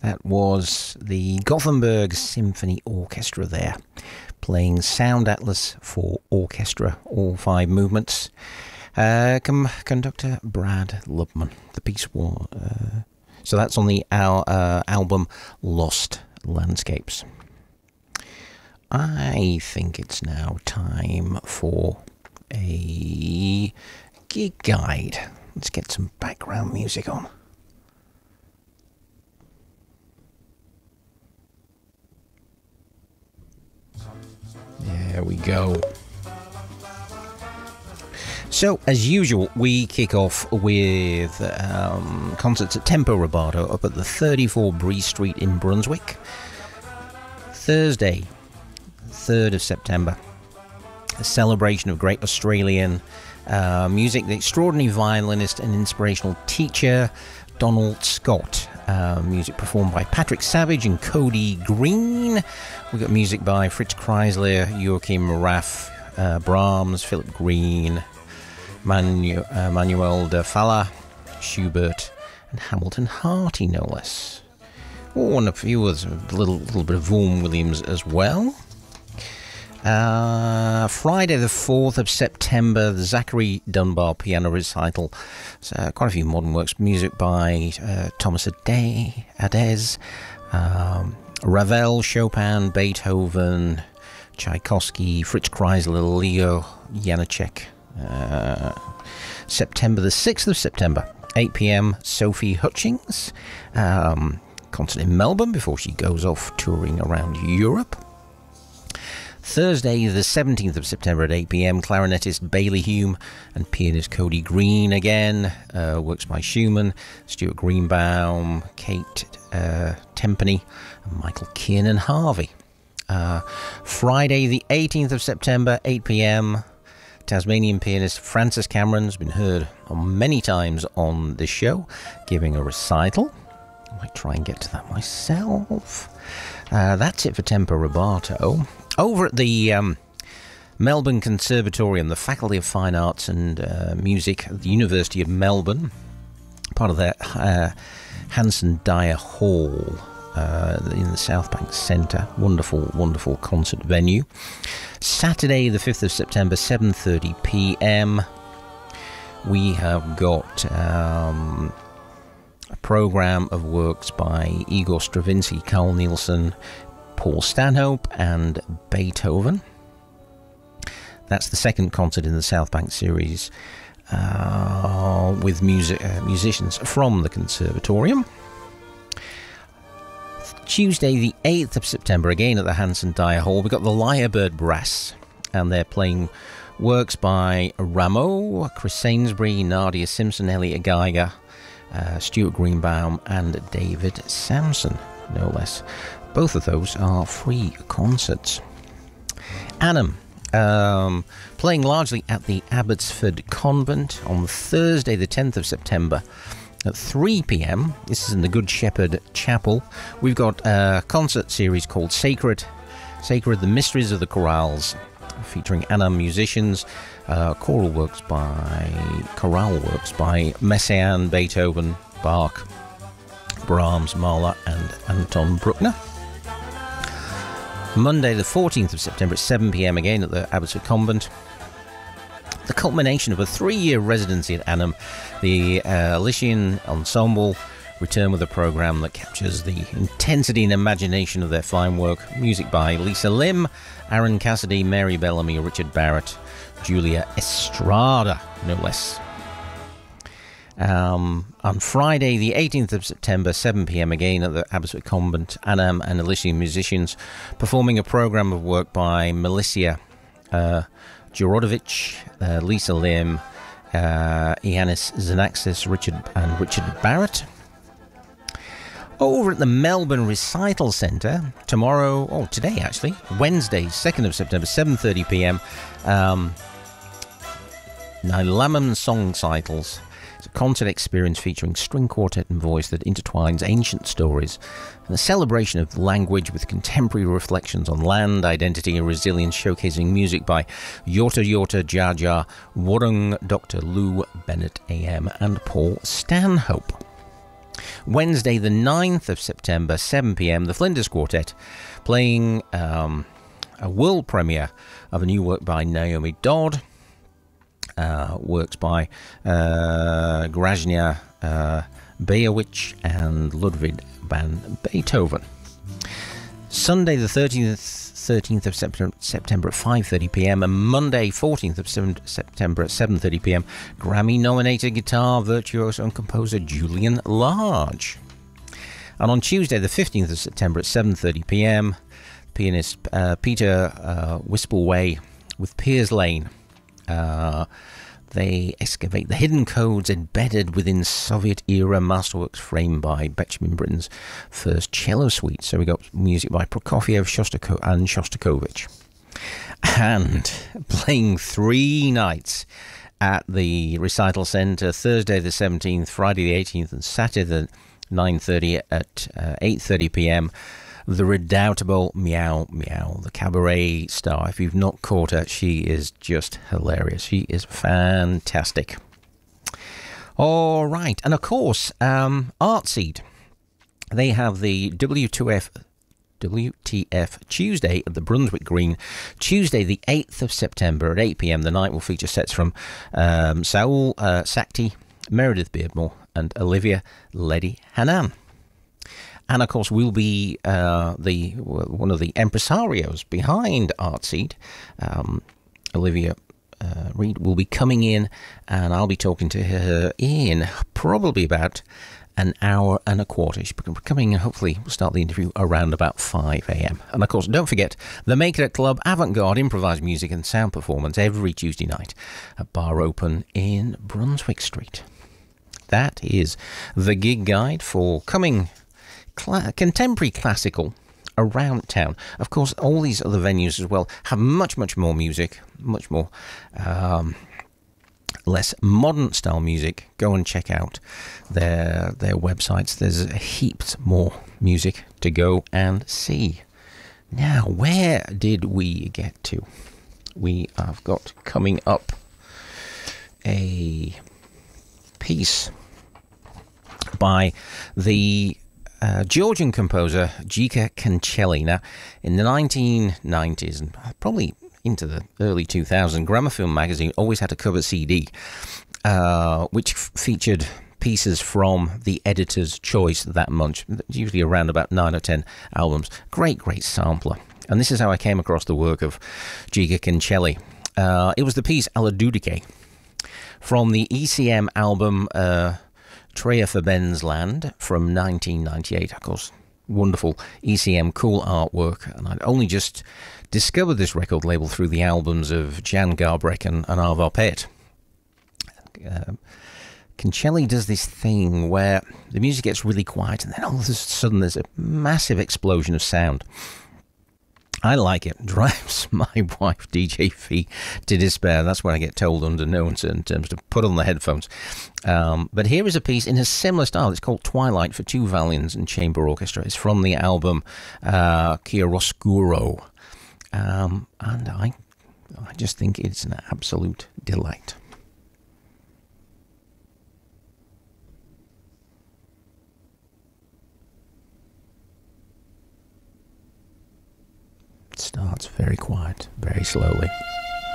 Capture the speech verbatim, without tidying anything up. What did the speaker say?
That was the Gothenburg Symphony Orchestra there, playing Sound Atlas for orchestra, all five movements. Uh, com- conductor Brad Lubman. The piece was... Uh, so that's on the al- uh, album Lost Landscapes. I think it's now time for a gig guide. Let's get some background music on. There we go. So, as usual, we kick off with um, concerts at Tempo Rubato up at the thirty-four Bree Street in Brunswick. Thursday, third of September. A celebration of great Australian uh, music. The extraordinary violinist and inspirational teacher, Donald Scott. Uh, music performed by Patrick Savage and Cody Green. We've got music by Fritz Kreisler, Joachim Raff, uh, Brahms, Philip Green, Manu- uh, Manuel de Falla, Schubert, and Hamilton Harty, no less. Oh, and a few others, a little, little bit of Vaughan Williams as well. Uh, Friday the fourth of September, the Zachary Dunbar piano recital. So, quite a few modern works. Music by uh, Thomas Adès, Adès um, Ravel, Chopin, Beethoven, Tchaikovsky, Fritz Kreisler, Leo Janáček. Uh, September the sixth of September, eight p.m, Sophie Hutchings. Um, concert in Melbourne before she goes off touring around Europe. Thursday, the seventeenth of September at eight p.m, clarinetist Bailey Hume and pianist Cody Green again. Uh, works by Schumann, Stuart Greenbaum, Kate uh, Tempany, and Michael Kiernan Harvey. Uh, Friday, the eighteenth of September, eight p.m, Tasmanian pianist Francis Cameron has been heard many times on this show, giving a recital. I might try and get to that myself. Uh, that's it for Tempo Rubato. Over at the um, Melbourne Conservatorium, the Faculty of Fine Arts and uh, Music at the University of Melbourne, part of their uh, Hanson Dyer Hall uh, in the South Bank Centre. Wonderful, wonderful concert venue. Saturday, the fifth of September, seven thirty p.m, we have got um, a programme of works by Igor Stravinsky, Carl Nielsen, Paul Stanhope and Beethoven. That's the second concert in the South Bank series uh, with music, uh, musicians from the Conservatorium. Tuesday the eighth of September, again at the Hanson Dyer Hall, we've got the Lyrebird Brass, and they're playing works by Rameau, Chris Sainsbury, Nadia Simpson, Elliot Geiger, uh, Stuart Greenbaum and David Sampson, no less. Both of those are free concerts. Annam, um, playing largely at the Abbotsford Convent on Thursday the tenth of September at three p.m. This is in the Good Shepherd Chapel. We've got a concert series called Sacred, Sacred, The Mysteries of the Chorales, featuring Annam musicians, uh, choral works by, chorale works by Messiaen, Beethoven, Bach, Brahms, Mahler and Anton Bruckner. Monday the fourteenth of September at seven p.m, again at the Abbotsford Convent. The culmination of a three-year residency at Annam, the uh, Lycian Ensemble return with a programme that captures the intensity and imagination of their fine work. Music by Lisa Lim, Aaron Cassidy, Mary Bellamy, Richard Barrett, Julia Estrada, no less. Um, on Friday, the eighteenth of September, seven p.m, again at the Abbotsford Convent, Annam and Elysian musicians performing a programme of work by Milicia uh, Jurodovic, uh, Lisa Lim, uh, Ianis Xanaxis, Richard and Richard Barrett. Over at the Melbourne Recital Centre, tomorrow, oh, today actually, Wednesday, second of September, seven thirty p.m, um, Nilamam Song Cycles. It's a concert experience featuring string quartet and voice that intertwines ancient stories and a celebration of language with contemporary reflections on land, identity and resilience, showcasing music by Yorta Yorta Jaja, Warung, Doctor Lou Bennett A M and Paul Stanhope. Wednesday, the ninth of September, seven p.m, the Flinders Quartet playing um, a world premiere of a new work by Naomi Dodd, uh, works by uh, Grażyna uh, Bajewicz and Ludwig van Beethoven. Sunday, the thirteenth, thirteenth of September at five thirty p.m, and Monday, fourteenth of September at seven thirty p.m, Grammy-nominated guitar virtuoso and composer Julian Large. And on Tuesday, the fifteenth of September at seven thirty p.m, pianist uh, Peter uh, Wispelwey with Piers Lane. Uh, they excavate the hidden codes embedded within Soviet-era masterworks framed by Benjamin Britten's first cello suite. So we got music by Prokofiev, Shostako- and Shostakovich. And playing three nights at the Recital Centre, Thursday the seventeenth, Friday the eighteenth, and Saturday the nine thirty at uh, eight thirty p.m, the redoubtable Meow Meow, the cabaret star. If you've not caught her, she is just hilarious. She is fantastic. All right. And of course, um, Artseed. They have the W two F, W T F Tuesday at the Brunswick Green. Tuesday, the eighth of September at eight p.m. The night will feature sets from um, Saul uh, Sakti, Meredith Beardmore, and Olivia Ledi Hanan. And of course, we'll be uh, the one of the impresarios behind Artseed. Um, Olivia uh, Reed will be coming in, and I'll be talking to her in probably about an hour and a quarter. She'll be coming in, hopefully we'll start the interview around about five a.m. And of course, don't forget, the Make It Club, avant-garde improvised music and sound performance every Tuesday night at Bar Open in Brunswick Street. That is the gig guide for coming Cla- contemporary classical around town. Of course, all these other venues as well have much, much more music, much more um, less modern style music. Go and check out their their websites. There's heaps more music to go and see. Now, where did we get to? We have got coming up a piece by the Uh, Georgian composer Gjika Cancelli. Now, in the nineteen nineties and probably into the early two thousands, Gramophone magazine always had a cover C D uh, which f- featured pieces from the editor's choice that month, usually around about nine or ten albums. Great, great sampler. And this is how I came across the work of Gjika Cancelli. Uh, it was the piece Alla Giudice from the E C M album uh, Treya for Ben's Land from nineteen ninety-eight. Of course, wonderful E C M, cool artwork. And I'd only just discovered this record label through the albums of Jan Garbarek and, and Arvar Pärt. Uh, Cancelli does this thing where the music gets really quiet and then all of a sudden there's a massive explosion of sound. I like it. Drives my wife, D J Fee, to despair. That's when I get told under no uncertain terms to put on the headphones. Um, but here is a piece in a similar style. It's called Twilight for Two Violins and Chamber Orchestra. It's from the album uh, Chiaroscuro. Um, and I, I just think it's an absolute delight. Starts very quiet, very slowly.